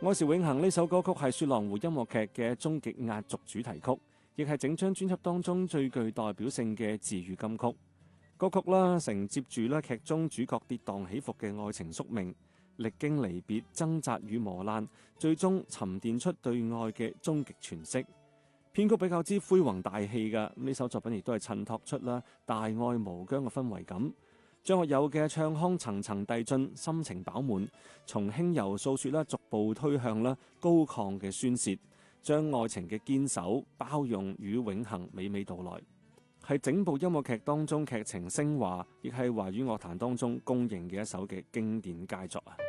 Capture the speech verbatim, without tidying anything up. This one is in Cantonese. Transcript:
愛是永恆呢首歌曲係雪狼湖音樂劇嘅終極壓軸主題曲，亦係整張專輯當中最具代表性嘅治癒金曲。歌曲啦承接住啦劇中主角跌宕起伏嘅愛情宿命，歷經離別、掙扎與磨難，最終沉澱出對愛嘅終極詮釋。編曲比較之恢宏大氣㗎，呢首作品亦都係襯托出啦大愛無疆嘅氛圍感。張學友嘅唱腔層層遞進，心情飽滿，從輕柔訴說啦，逐步推向啦高亢嘅宣泄，將愛情嘅堅守、包容與永恆娓娓道來，係整部音樂劇當中劇情升華，亦係華語樂壇當中公認嘅一首嘅經典佳作啊！